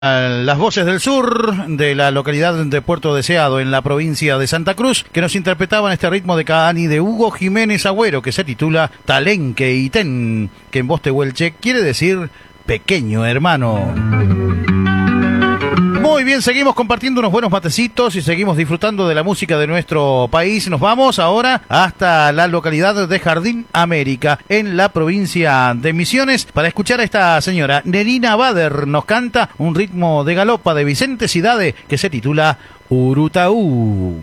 Las voces del sur de la localidad de Puerto Deseado en la provincia de Santa Cruz, que nos interpretaban este ritmo de Kaani de Hugo Jiménez Agüero, que se titula Talenque Iten, que en voz tehuelche quiere decir pequeño hermano. Muy bien, seguimos compartiendo unos buenos matecitos y seguimos disfrutando de la música de nuestro país. Nos vamos ahora hasta la localidad de Jardín América, en la provincia de Misiones, para escuchar a esta señora. Nerina Bader nos canta un ritmo de galopa de Vicente Cidade que se titula Urutaú.